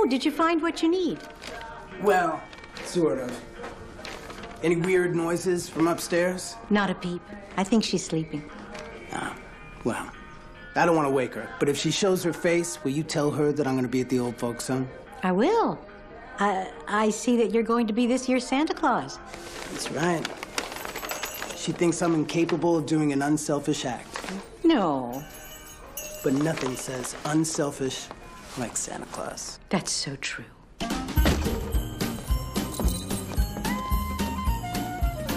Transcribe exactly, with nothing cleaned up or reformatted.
So, did you find what you need? Well, sort of. Any weird noises from upstairs? Not a peep. I think she's sleeping. Ah, well, I don't want to wake her, but if she shows her face, will you tell her that I'm going to be at the old folks' home? I will. I, I see that you're going to be this year's Santa Claus. That's right. She thinks I'm incapable of doing an unselfish act. No. But nothing says unselfish like Santa Claus. That's so true.